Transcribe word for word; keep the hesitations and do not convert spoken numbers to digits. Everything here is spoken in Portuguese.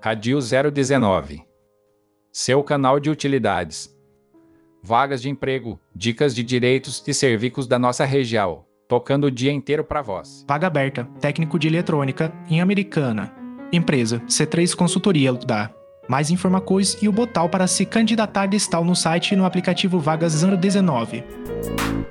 Radio zero dezenove. Seu canal de utilidades. Vagas de emprego, dicas de direitos e serviços da nossa região, tocando o dia inteiro para vós. Vaga aberta, técnico de eletrônica, em Americana. Empresa, C três Consultoria da. Mais informações e o botão para se candidatar está no site e no aplicativo Vagas zero dezenove.